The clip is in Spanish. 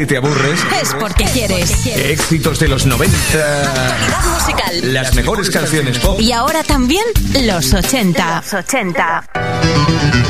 Si te aburres, es porque quieres. Éxitos de los 90. Actualidad musical. Las mejores canciones pop. Y ahora también los 80.